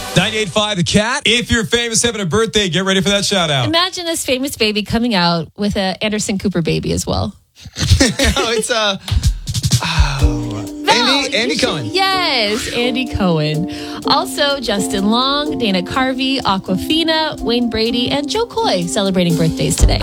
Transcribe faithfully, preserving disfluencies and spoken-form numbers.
ninety-eight point five The Cat. If you're famous having a birthday, get ready for that shout out. Imagine this famous baby coming out with a Anderson Cooper baby as well. oh, it's uh, oh, Val, Andy, Andy you should- Cohen. Yes, Andy Cohen. Also, Justin Long, Dana Carvey, Aquafina, Wayne Brady, and Joe Coy celebrating birthdays today.